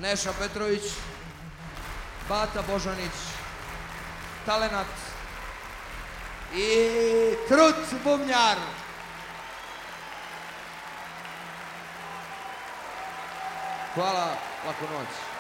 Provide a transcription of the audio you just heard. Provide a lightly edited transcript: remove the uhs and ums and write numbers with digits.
Neša Petrović, Bata Božanić, Talenat i Trut Bubnjar. Hvala, laku noć.